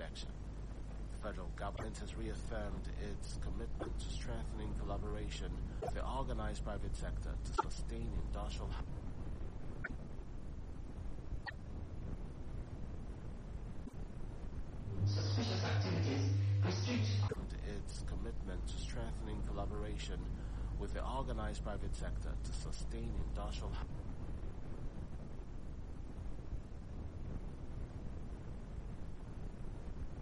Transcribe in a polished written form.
election. The federal government has reaffirmed its commitment to strengthening collaboration with the organized private sector to sustain industrial suspicious activities. Its commitment to strengthening collaboration with the organized private sector to sustain industrial